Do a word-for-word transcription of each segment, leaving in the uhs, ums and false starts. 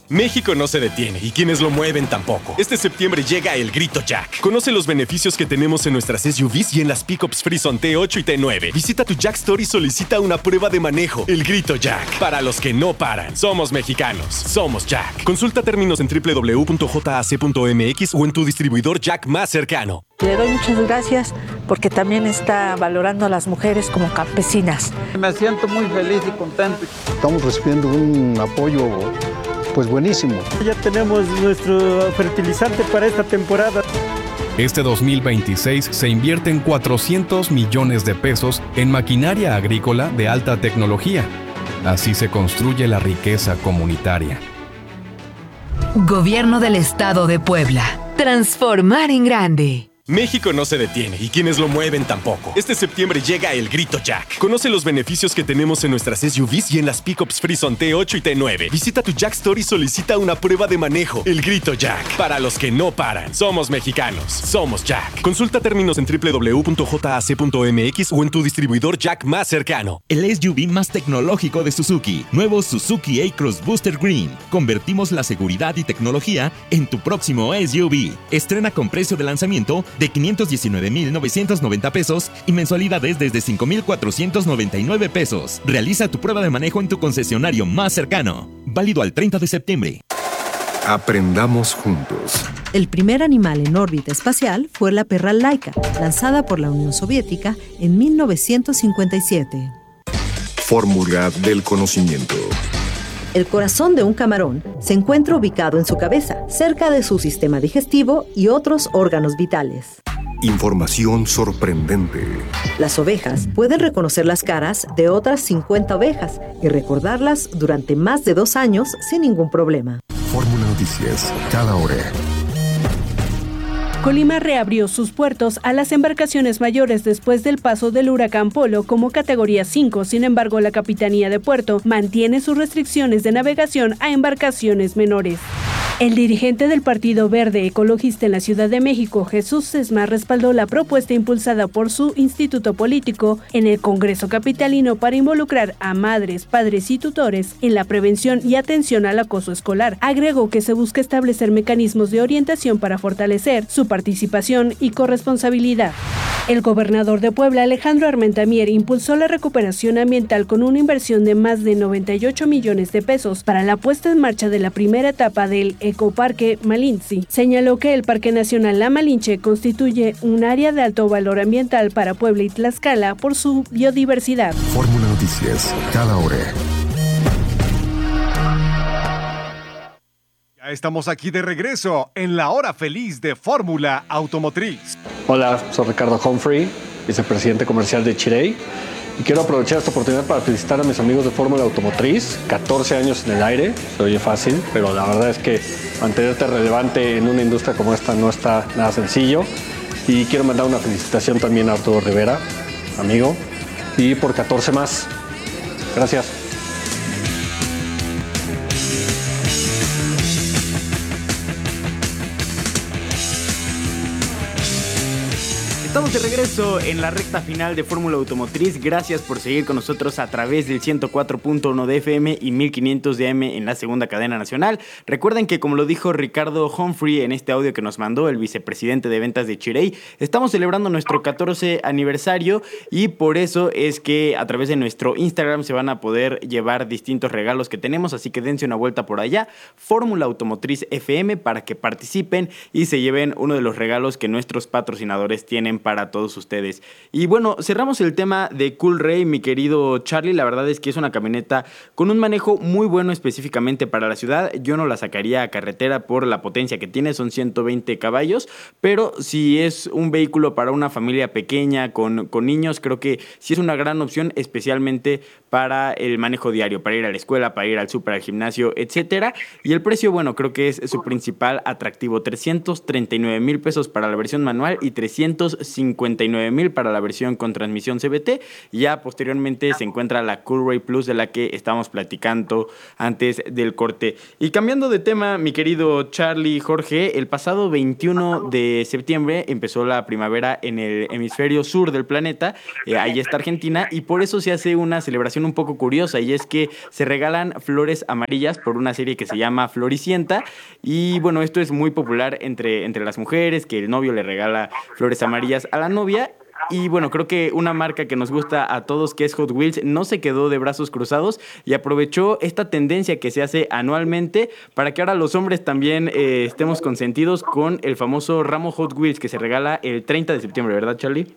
México no se detiene y quienes lo mueven tampoco. Este septiembre llega el Grito Jack. Conoce los beneficios que tenemos en nuestras S U Vs y en las pickups Frison T ocho y T nueve. Visita tu Jack Store y solicita una prueba de manejo. El Grito Jack. Para los que no paran. Somos mexicanos. Somos Jack. Consulta términos en doble u doble u doble u punto jac punto m x o en tu distribuidor Jack más cercano. Le doy muchas gracias porque también está valorando a las mujeres como campesinas. Me siento muy feliz y contento. Estamos recibiendo un apoyo pues buenísimo. Ya tenemos nuestro fertilizante para esta temporada. Este dos mil veintiséis se invierten cuatrocientos millones de pesos en maquinaria agrícola de alta tecnología. Así se construye la riqueza comunitaria. Gobierno del Estado de Puebla. Transformar en grande. México no se detiene y quienes lo mueven tampoco. Este septiembre llega el Grito Jack. Conoce los beneficios que tenemos en nuestras S U Vs y en las pickups Frison T ocho y T nueve. Visita tu Jack Store y solicita una prueba de manejo. El Grito Jack. Para los que no paran. Somos mexicanos. Somos Jack. Consulta términos en doble u doble u doble u punto jac punto m x o en tu distribuidor Jack más cercano. El S U V más tecnológico de Suzuki. Nuevo Suzuki A-Cross Booster Green. Convertimos la seguridad y tecnología en tu próximo S U V. Estrena con precio de lanzamiento de quinientos diecinueve mil novecientos noventa pesos y mensualidades desde cinco mil cuatrocientos noventa y nueve pesos. Realiza tu prueba de manejo en tu concesionario más cercano. Válido al treinta de septiembre. Aprendamos juntos. El primer animal en órbita espacial fue la perra Laika, lanzada por la Unión Soviética en mil novecientos cincuenta y siete. Fórmula del conocimiento. El corazón de un camarón se encuentra ubicado en su cabeza, cerca de su sistema digestivo y otros órganos vitales. Información sorprendente. Las ovejas pueden reconocer las caras de otras cincuenta ovejas y recordarlas durante más de dos años sin ningún problema. Fórmula Noticias, cada hora. Colima reabrió sus puertos a las embarcaciones mayores después del paso del huracán Polo como categoría cinco. Sin embargo, la Capitanía de Puerto mantiene sus restricciones de navegación a embarcaciones menores. El dirigente del Partido Verde Ecologista en la Ciudad de México, Jesús Sesma, respaldó la propuesta impulsada por su instituto político en el Congreso capitalino para involucrar a madres, padres y tutores en la prevención y atención al acoso escolar. Agregó que se busca establecer mecanismos de orientación para fortalecer su participación y corresponsabilidad. El gobernador de Puebla, Alejandro Armenta Mier, impulsó la recuperación ambiental con una inversión de más de noventa y ocho millones de pesos para la puesta en marcha de la primera etapa del Ecoparque Malinche. Señaló que el Parque Nacional La Malinche constituye un área de alto valor ambiental para Puebla y Tlaxcala por su biodiversidad. Fórmula Noticias, cada hora. Ya estamos aquí de regreso en la hora feliz de Fórmula Automotriz. Hola, soy Ricardo Humphrey, vicepresidente comercial de Chirey. Y quiero aprovechar esta oportunidad para felicitar a mis amigos de Fórmula Automotriz. catorce años en el aire, se oye fácil, pero la verdad es que mantenerte relevante en una industria como esta no está nada sencillo. Y quiero mandar una felicitación también a Arturo Rivera, amigo, y por catorce más. Gracias. Estamos de regreso en la recta final de Fórmula Automotriz. Gracias por seguir con nosotros a través del ciento cuatro punto uno de F M y mil quinientos de A M en la segunda cadena nacional. Recuerden que, como lo dijo Ricardo Humphrey en este audio que nos mandó el vicepresidente de ventas de Chirey, estamos celebrando nuestro catorce aniversario y por eso es que a través de nuestro Instagram se van a poder llevar distintos regalos que tenemos, así que dense una vuelta por allá, Fórmula Automotriz F M, para que participen y se lleven uno de los regalos que nuestros patrocinadores tienen para todos ustedes. Y bueno, cerramos el tema de Cool Ray, mi querido Charlie. La verdad es que es una camioneta con un manejo muy bueno específicamente para la ciudad. Yo no la sacaría a carretera por la potencia que tiene, son ciento veinte caballos, pero si es un vehículo para una familia pequeña con, con niños, creo que sí es una gran opción, especialmente para el manejo diario, para ir a la escuela, para ir al súper, al gimnasio, etcétera. Y el precio, bueno, creo que es su principal atractivo, trescientos treinta y nueve mil pesos para la versión manual y trescientos cincuenta y nueve mil para la versión con transmisión C V T. Y ya posteriormente se encuentra la Cool Ray Plus, de la que estábamos platicando antes del corte. Y cambiando de tema, mi querido Charlie, Jorge, el pasado veintiuno de septiembre empezó la primavera en el hemisferio sur del planeta. Eh, ahí está Argentina, y por eso se hace una celebración un poco curiosa, y es que se regalan flores amarillas por una serie que se llama Floricienta. Y bueno, esto es muy popular entre, entre las mujeres, que el novio le regala flores amarillas a la novia. Y bueno, creo que una marca que nos gusta a todos, que es Hot Wheels, no se quedó de brazos cruzados y aprovechó esta tendencia que se hace anualmente para que ahora los hombres también eh, estemos consentidos con el famoso ramo Hot Wheels que se regala el treinta de septiembre, ¿verdad, Charlie?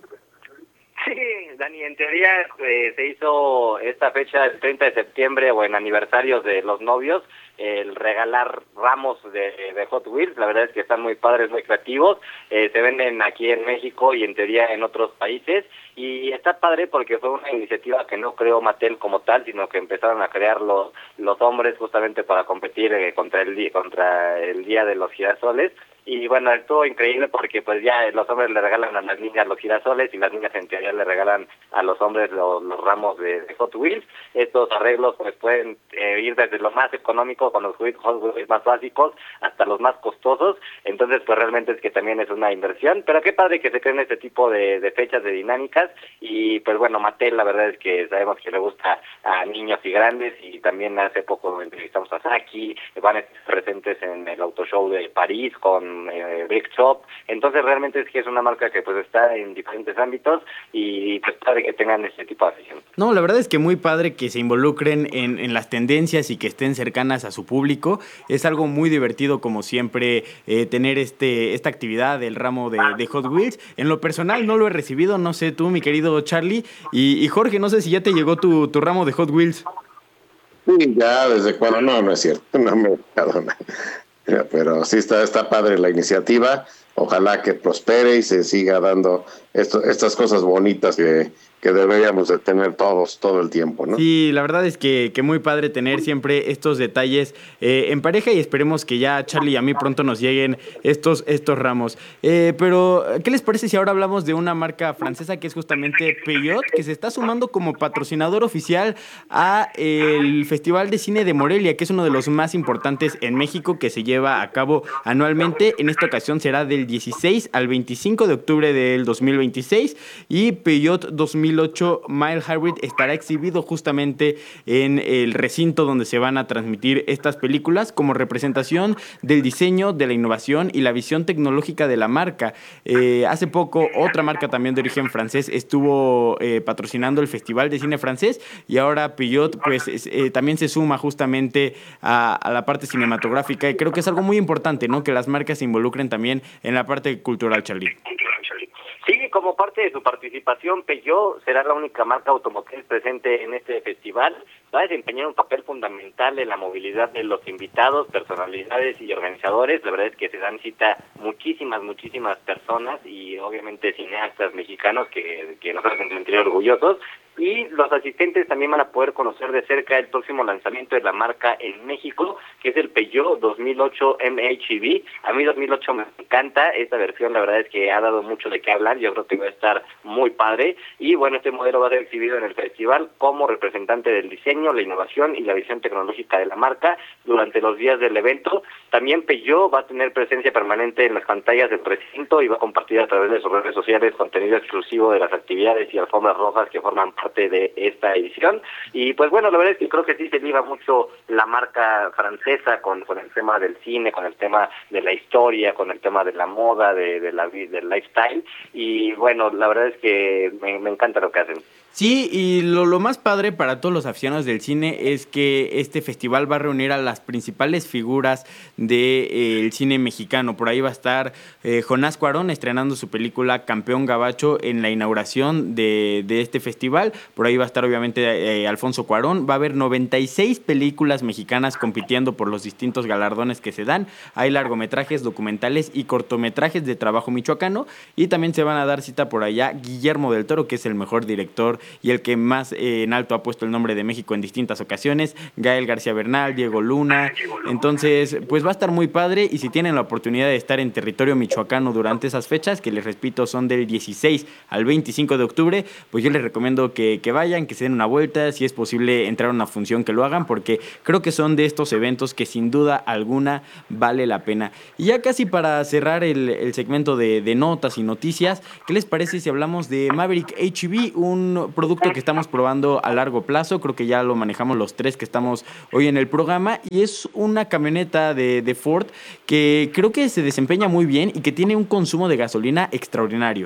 Sí, Dani, en teoría eh, se hizo esta fecha el treinta de septiembre o en aniversarios de los novios, el regalar ramos de, de Hot Wheels. La verdad es que están muy padres, muy creativos, eh, se venden aquí en México y en teoría en otros países, y está padre porque fue una iniciativa que no creó Mattel como tal, sino que empezaron a crear los los hombres justamente para competir eh, contra el contra el Día de los Girasoles. Y bueno, estuvo increíble porque pues ya los hombres le regalan a las niñas los girasoles y las niñas en teoría le regalan a los hombres los, los ramos de, de Hot Wheels. Estos arreglos pues pueden eh, ir desde lo más económico con los Hot Wheels más básicos hasta los más costosos. Entonces pues realmente es que también es una inversión, pero qué padre que se creen este tipo de, de fechas, de dinámicas. Y pues bueno, Mattel la verdad es que sabemos que le gusta a niños y grandes, y también hace poco entrevistamos a Saki, van a estar presentes en el Auto Show de París con Eh, Brick Shop. Entonces realmente es que es una marca que pues está en diferentes ámbitos, y pues padre que tengan este tipo de afición. No, la verdad es que muy padre que se involucren en, en las tendencias y que estén cercanas a su público. Es algo muy divertido, como siempre, eh, tener este esta actividad del ramo de, de Hot Wheels. En lo personal no lo he recibido, no sé tú, mi querido Charlie, y, y Jorge, no sé si ya te llegó tu, tu ramo de Hot Wheels. Sí, ya desde cuando, no, no es cierto, no me perdona. Pero sí está, está padre la iniciativa. Ojalá que prospere y se siga dando esto, estas cosas bonitas que, que deberíamos de tener todos todo el tiempo, ¿no? Sí, la verdad es que, que muy padre tener siempre estos detalles eh, en pareja, y esperemos que ya a Charlie y a mí pronto nos lleguen estos, estos ramos. Eh, pero, ¿qué les parece si ahora hablamos de una marca francesa que es justamente Peugeot, que se está sumando como patrocinador oficial a el Festival de Cine de Morelia, que es uno de los más importantes en México, que se lleva a cabo anualmente? En esta ocasión será del dieciséis al veinticinco de octubre del dos mil veintiséis, y Peugeot dos mil ocho Mild Hybrid estará exhibido justamente en el recinto donde se van a transmitir estas películas, como representación del diseño, de la innovación y la visión tecnológica de la marca. Eh, hace poco otra marca también de origen francés estuvo eh, patrocinando el Festival de Cine francés, y ahora Peugeot pues eh, también se suma justamente a, a la parte cinematográfica, y creo que es algo muy importante, ¿no?, que las marcas se involucren también en la parte cultural, Charlie. Sí, como parte de su participación, Peugeot será la única marca automotriz presente en este festival. Va a desempeñar un papel fundamental en la movilidad de los invitados, personalidades y organizadores. La verdad es que se dan cita muchísimas, muchísimas personas, y obviamente cineastas mexicanos que, que nos hacen sentir orgullosos. Y los asistentes también van a poder conocer de cerca el próximo lanzamiento de la marca en México, que es el Peugeot dos mil ocho M H E V. A mí dos mil ocho me encanta esta versión, la verdad es que ha dado mucho de qué hablar. Yo creo que va a estar muy padre, y bueno, este modelo va a ser exhibido en el festival como representante del diseño, la innovación y la visión tecnológica de la marca durante los días del evento. También Peugeot va a tener presencia permanente en las pantallas del recinto y va a compartir a través de sus redes sociales contenido exclusivo de las actividades y alfombras rojas que forman parte de esta edición. Y pues bueno, la verdad es que creo que sí se liga mucho la marca francesa con, con el tema del cine, con el tema de la historia, con el tema de la moda, de, de la del lifestyle. Y bueno, la verdad es que me, me encanta lo que hacen. Sí, y lo, lo más padre para todos los aficionados del cine es que este festival va a reunir a las principales figuras del de, eh, cine mexicano. Por ahí va a estar eh, Jonás Cuarón estrenando su película Campeón Gabacho en la inauguración de, de este festival. Por ahí va a estar obviamente eh, Alfonso Cuarón. Va a haber noventa y seis películas mexicanas compitiendo por los distintos galardones que se dan. Hay largometrajes, documentales y cortometrajes de trabajo michoacano. Y también se van a dar cita por allá Guillermo del Toro, que es el mejor director y el que más eh, en alto ha puesto el nombre de México en distintas ocasiones, Gael García Bernal, Diego Luna. Entonces, pues va a estar muy padre, y si tienen la oportunidad de estar en territorio michoacano durante esas fechas, que les repito son del dieciséis al veinticinco de octubre, pues yo les recomiendo que, que vayan, que se den una vuelta, si es posible entrar a una función, que lo hagan, porque creo que son de estos eventos que sin duda alguna vale la pena. Y ya casi para cerrar el, el segmento de, de notas y noticias, ¿qué les parece si hablamos de Maverick H E V, un producto que estamos probando a largo plazo? Creo que ya lo manejamos los tres que estamos hoy en el programa, y es una camioneta de, de Ford que creo que se desempeña muy bien y que tiene un consumo de gasolina extraordinario.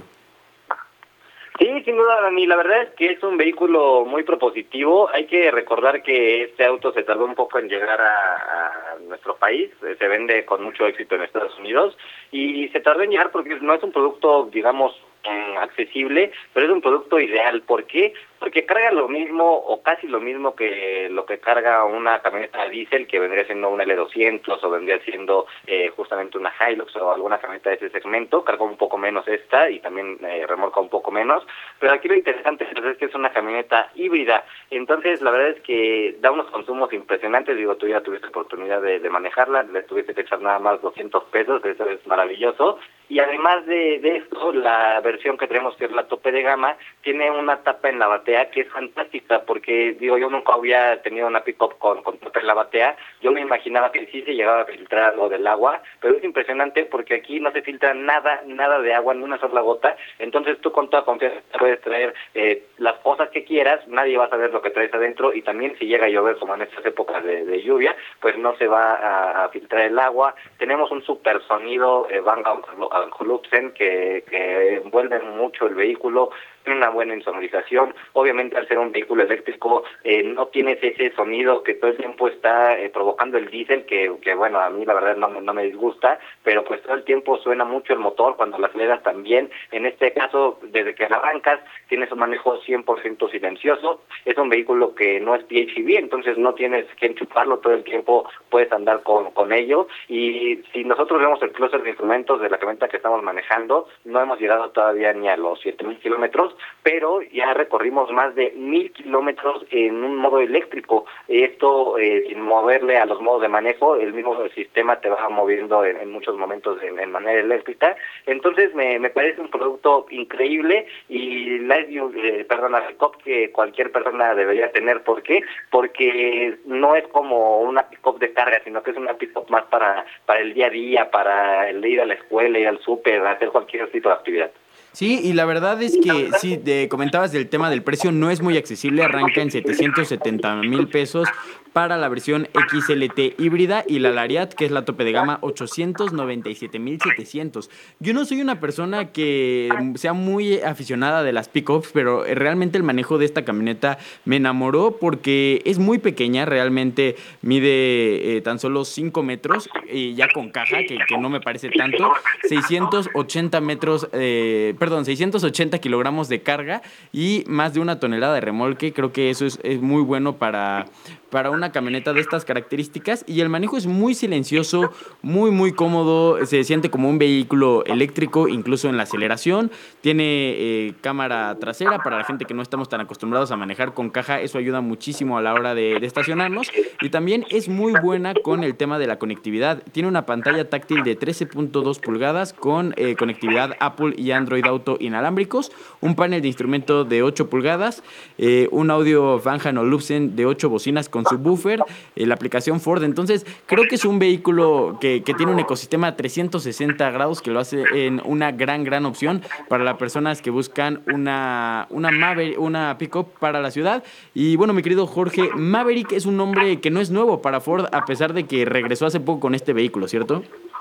Sí, sin duda, Dani, la verdad es que es un vehículo muy propositivo. Hay que recordar que este auto se tardó un poco en llegar a, a nuestro país, se vende con mucho éxito en Estados Unidos, y se tardó en llegar porque no es un producto, digamos, accesible, pero es un producto ideal. ¿Por qué? Porque carga lo mismo o casi lo mismo que lo que carga una camioneta diésel, que vendría siendo una L doscientos o vendría siendo eh, justamente una Hilux o alguna camioneta de ese segmento. Carga un poco menos esta y también eh, remolca un poco menos, pero aquí lo interesante es que es una camioneta híbrida. Entonces la verdad es que da unos consumos impresionantes. Digo, tú ya tuviste oportunidad de, de manejarla, le tuviste que echar nada más doscientos pesos, eso es maravilloso. Y además de, de esto, la versión que tenemos, que es la tope de gama, tiene una tapa en la batea que es fantástica, porque digo, yo nunca había tenido una pick-up con, con tapa en la batea. Yo me imaginaba que sí se llegaba a filtrar lo del agua, pero es impresionante porque aquí no se filtra nada, nada de agua, ni una sola gota. Entonces tú con toda confianza puedes traer eh, las cosas que quieras, nadie va a saber lo que traes adentro, y también si llega a llover como en estas épocas de, de lluvia, pues no se va a, a filtrar el agua. Tenemos un super sonido eh, Bang Olufsen que, que envuelve mucho el vehículo, tiene una buena insonorización. Obviamente al ser un vehículo eléctrico eh, no tienes ese sonido que todo el tiempo está eh, provocando el diésel, que, que bueno, a mí la verdad no, no me disgusta, pero pues todo el tiempo suena mucho el motor cuando la aceleras también. En este caso, desde que la arrancas, tienes un manejo cien por ciento silencioso. Es un vehículo que no es P H E V, entonces no tienes que enchufarlo todo el tiempo, puedes andar con, con ello. Y si nosotros vemos el clúster de instrumentos de la camioneta que estamos manejando, no hemos llegado todavía ni a los siete mil kilómetros, pero ya recorrimos más de mil kilómetros en un modo eléctrico. Esto eh, sin moverle a los modos de manejo, el mismo sistema te va moviendo en, en muchos momentos en, en manera eléctrica. Entonces me, me parece un producto increíble, y la eh, perdón, la pick-up que cualquier persona debería tener. ¿Por qué? Porque no es como una pick-up de carga, sino que es una pick-up más para, para el día a día, para el ir a la escuela, ir al súper, hacer cualquier tipo de actividad. Sí, y la verdad es que sí, te comentabas del tema del precio, no es muy accesible, arranca en setecientos setenta mil pesos para la versión X L T híbrida, y la Lariat, que es la tope de gama, ochocientos noventa y siete mil setecientos. Yo no soy una persona que sea muy aficionada de las pick-ups, pero realmente el manejo de esta camioneta me enamoró porque es muy pequeña, realmente mide eh, tan solo cinco metros, y ya con caja, que, que no me parece tanto, seiscientos ochenta metros, eh, perdón, seiscientos ochenta kilogramos de carga y más de una tonelada de remolque. Creo que eso es, es muy bueno para, para una camioneta de estas características, y el manejo es muy silencioso, muy muy cómodo, se siente como un vehículo eléctrico incluso en la aceleración. Tiene eh, cámara trasera para la gente que no estamos tan acostumbrados a manejar con caja, eso ayuda muchísimo a la hora de, de estacionarnos, y también es muy buena con el tema de la conectividad. Tiene una pantalla táctil de trece punto dos pulgadas con eh, conectividad Apple y Android Auto inalámbricos, un panel de instrumento de ocho pulgadas, eh, un audio Bang Olufsen de ocho bocinas con subwoofer, eh, la aplicación Ford. Entonces creo que es un vehículo que, que tiene un ecosistema trescientos sesenta grados que lo hace en una gran gran opción para las personas que buscan una una Maverick, una pick-up para la ciudad. Y bueno, mi querido Jorge, Maverick es un nombre que no es nuevo para Ford, a pesar de que regresó hace poco con este vehículo, ¿cierto?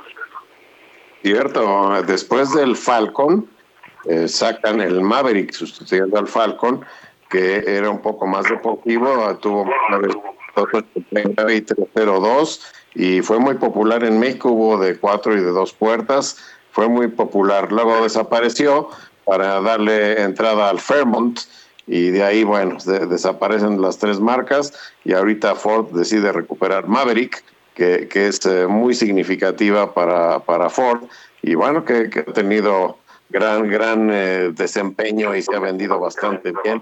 Cierto, después del Falcon eh, sacan el Maverick sustituyendo al Falcon, que era un poco más deportivo, tuvo una y trescientos dos, y fue muy popular en México, hubo de cuatro y de dos puertas, fue muy popular. Luego desapareció para darle entrada al Fairmont, y de ahí, bueno, de, desaparecen las tres marcas, y ahorita Ford decide recuperar Maverick, que, que es eh, muy significativa para, para Ford, y bueno, que, que ha tenido gran, gran eh, desempeño y se ha vendido bastante bien.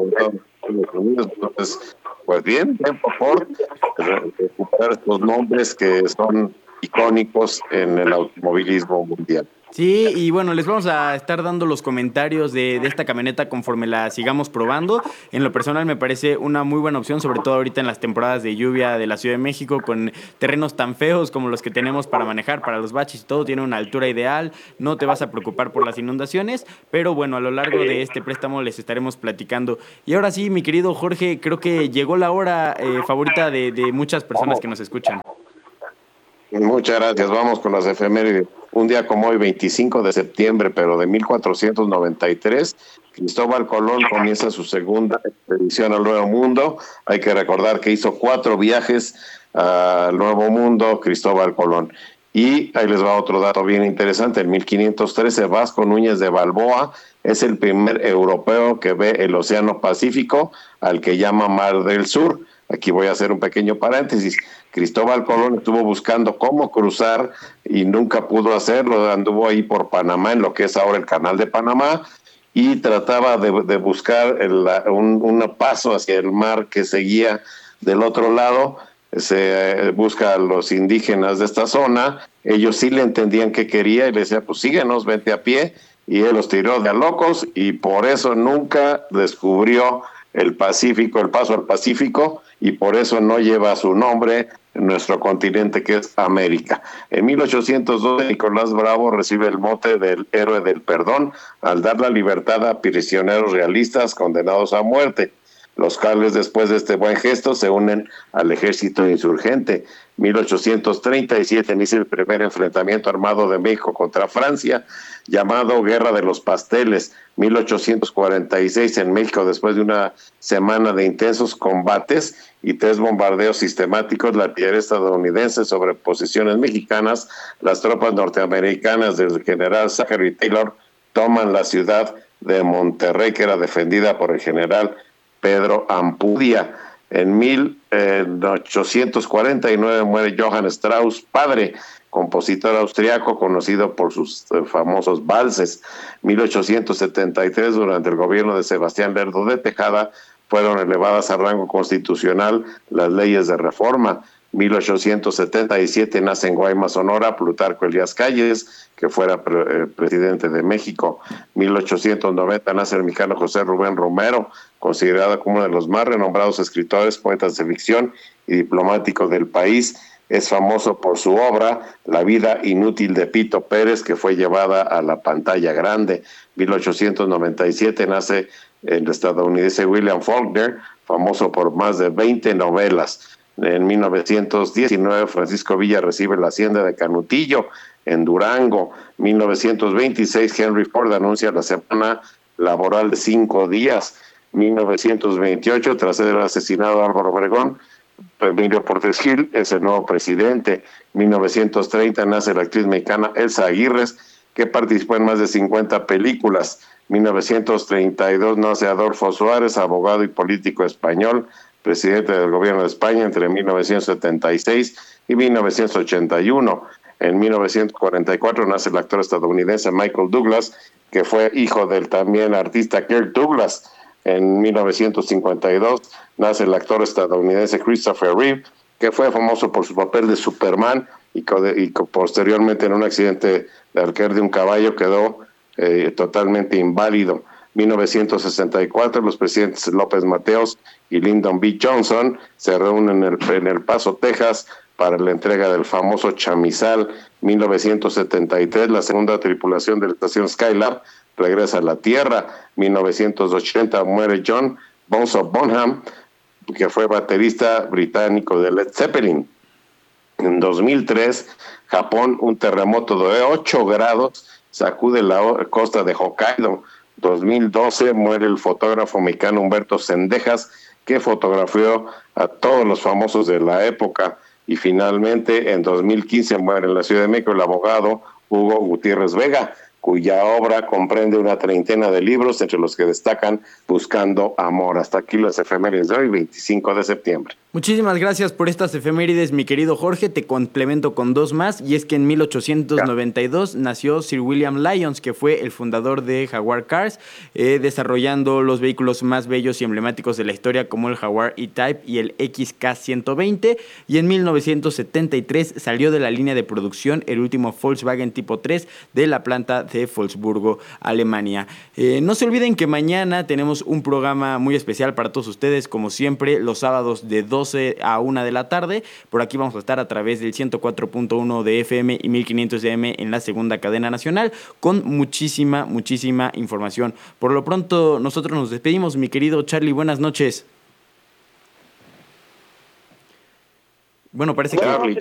Entonces, pues bien, bien por recuperar estos nombres que son icónicos en el automovilismo mundial. Sí, y bueno, les vamos a estar dando los comentarios de, de esta camioneta conforme la sigamos probando. En lo personal me parece una muy buena opción, sobre todo ahorita en las temporadas de lluvia de la Ciudad de México, con terrenos tan feos como los que tenemos para manejar, para los baches y todo, tiene una altura ideal, no te vas a preocupar por las inundaciones, pero bueno, a lo largo de este préstamo les estaremos platicando. Y ahora sí, mi querido Jorge, creo que llegó la hora eh, favorita de, de muchas personas que nos escuchan. Muchas gracias, vamos con las efemérides. Un día como hoy, veinticinco de septiembre, pero de mil cuatrocientos noventa y tres, Cristóbal Colón comienza su segunda expedición al Nuevo Mundo. Hay que recordar que hizo cuatro viajes al Nuevo Mundo Cristóbal Colón. Y ahí les va otro dato bien interesante. En mil quinientos trece, Vasco Núñez de Balboa es el primer europeo que ve el Océano Pacífico, al que llama Mar del Sur. Aquí voy a hacer un pequeño paréntesis. Cristóbal Colón estuvo buscando cómo cruzar y nunca pudo hacerlo. Anduvo ahí por Panamá, en lo que es ahora el Canal de Panamá, y trataba de, de buscar el, un, un paso hacia el mar que seguía del otro lado. Se eh, busca a los indígenas de esta zona. Ellos sí le entendían qué quería y le decía, pues síguenos, vete a pie. Y él los tiró de a locos y por eso nunca descubrió el Pacífico, el paso al Pacífico, y por eso no lleva su nombre en nuestro continente, que es América. En mil ochocientos doce, Nicolás Bravo recibe el mote del héroe del perdón al dar la libertad a prisioneros realistas condenados a muerte. Los cuales, después de este buen gesto, se unen al ejército insurgente. mil ochocientos treinta y siete inicia el primer enfrentamiento armado de México contra Francia, llamado Guerra de los Pasteles. mil ochocientos cuarenta y seis, en México, después de una semana de intensos combates y tres bombardeos sistemáticos, la artillería estadounidense sobre posiciones mexicanas, las tropas norteamericanas del general Zachary Taylor toman la ciudad de Monterrey, que era defendida por el general Pedro Ampudia. En mil ochocientos cuarenta y nueve muere Johann Strauss, padre, compositor austriaco conocido por sus eh, famosos valses. mil ochocientos setenta y tres, durante el gobierno de Sebastián Lerdo de Tejada, fueron elevadas a rango constitucional las leyes de reforma. mil ochocientos setenta y siete nace en Guaymas, Sonora, Plutarco Elías Calles, que fuera pre- eh, presidente de México. mil ochocientos noventa nace el mexicano José Rubén Romero, considerado como uno de los más renombrados escritores, poetas de ficción y diplomáticos del país. Es famoso por su obra La vida inútil de Pito Pérez, que fue llevada a la pantalla grande. mil ochocientos noventa y siete nace el estadounidense William Faulkner, famoso por más de veinte novelas. En mil novecientos diecinueve, Francisco Villa recibe la hacienda de Canutillo, en Durango. mil novecientos veintiséis, Henry Ford anuncia la semana laboral de cinco días. mil novecientos veintiocho, tras ser asesinado Álvaro Obregón, Emilio Portes Gil es el nuevo presidente. mil novecientos treinta nace la actriz mexicana Elsa Aguirres, que participó en más de cincuenta películas. mil novecientos treinta y dos nace Adolfo Suárez, abogado y político español, presidente del gobierno de España entre mil novecientos setenta y seis y mil novecientos ochenta y uno. En mil novecientos cuarenta y cuatro nace el actor estadounidense Michael Douglas, que fue hijo del también artista Kirk Douglas. En mil novecientos cincuenta y dos nace el actor estadounidense Christopher Reeve, que fue famoso por su papel de Superman y, y posteriormente en un accidente de alquiler de un caballo quedó eh, totalmente inválido. mil novecientos sesenta y cuatro, los presidentes López Mateos y Lyndon B. Johnson se reúnen en el, en El Paso, Texas, para la entrega del famoso chamizal. mil novecientos setenta y tres, la segunda tripulación de la estación Skylab regresa a la Tierra. mil novecientos ochenta muere John Bonzo Bonham, que fue baterista británico de Led Zeppelin. En dos mil tres, Japón, un terremoto de ocho grados sacude la costa de Hokkaido. dos mil doce muere el fotógrafo mexicano Humberto Cendejas, que fotografió a todos los famosos de la época. Y finalmente, en dos mil quince muere en la Ciudad de México el abogado Hugo Gutiérrez Vega, cuya obra comprende una treintena de libros, entre los que destacan Buscando Amor. Hasta aquí las efemérides de hoy, veinticinco de septiembre. Muchísimas gracias por estas efemérides, mi querido Jorge. Te complemento con dos más, y es que en mil ochocientos noventa y dos nació Sir William Lyons, que fue el fundador de Jaguar Cars, eh, desarrollando los vehículos más bellos y emblemáticos de la historia, como el Jaguar E-Type y el X K ciento veinte. Y en mil novecientos setenta y tres salió de la línea de producción el último Volkswagen Tipo tres de la planta de Wolfsburgo, Alemania. Eh, no se olviden que mañana tenemos un programa muy especial para todos ustedes, como siempre, los sábados de doce a una de la tarde. Por aquí vamos a estar a través del ciento cuatro punto uno de F M y mil quinientos de A M en la segunda cadena nacional, con muchísima, muchísima información. Por lo pronto, nosotros nos despedimos, mi querido Charlie, buenas noches. Bueno, parece que... Charlie,